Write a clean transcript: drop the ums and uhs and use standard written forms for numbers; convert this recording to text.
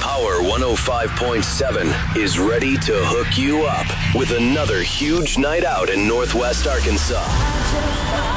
Power 105.7 is ready to hook you up with another huge night out in Northwest Arkansas.